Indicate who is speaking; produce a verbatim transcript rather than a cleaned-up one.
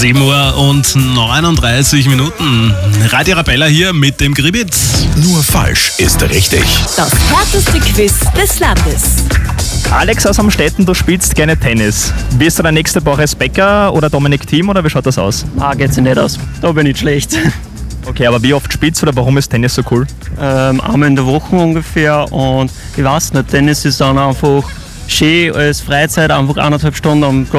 Speaker 1: sieben Uhr und neununddreißig Minuten. Radio Arabella hier mit dem Gribitz.
Speaker 2: Nur falsch ist richtig.
Speaker 3: Das härteste Quiz des Landes.
Speaker 4: Alex aus Amstetten, du spielst gerne Tennis. Wirst du der nächste Boris Becker oder Dominik Thiem oder wie schaut das aus?
Speaker 5: Ah, geht sich nicht aus. Da bin ich nicht schlecht.
Speaker 4: Okay, aber wie oft spielst du oder warum ist Tennis so cool?
Speaker 5: Ähm, einmal in der Woche ungefähr und ich weiß nicht, Tennis ist dann einfach schön als Freizeit, einfach eineinhalb Stunden am